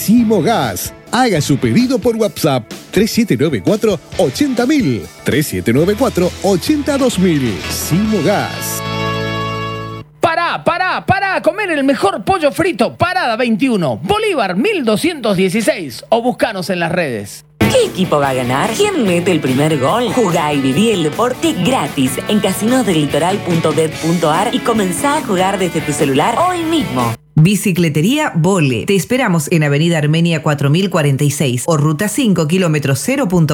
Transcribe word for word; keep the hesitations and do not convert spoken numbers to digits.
Simogas. Haga su pedido por WhatsApp tres siete nueve cuatro ochenta mil, tres siete nueve cuatro ochenta dos mil. Simogas. Pará, pará, pará a comer el mejor pollo frito. Parada veintiuno, Bolívar mil doscientos dieciséis. O buscanos en las redes. ¿Qué equipo va a ganar? ¿Quién mete el primer gol? Jugá y viví el deporte gratis en casinos del litoral punto bet punto ar y comenzá a jugar desde tu celular hoy mismo. Bicicletería Vole. Te esperamos en Avenida Armenia cuatro mil cuarenta y seis o Ruta cinco, kilómetro cero punto